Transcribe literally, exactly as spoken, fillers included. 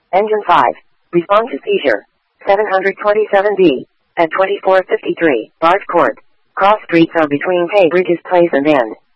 Engine five. Respond to seizure. seven twenty-seven B. At twenty-four fifty-three, Barge Court. Cross streets are between Hay Bridges Place and N.